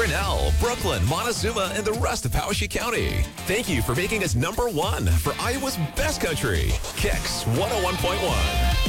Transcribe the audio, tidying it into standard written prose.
Grinnell, Brooklyn, Montezuma, and the rest of Powashik County. Thank you for making us #1 for Iowa's best country. Kicks 101.1.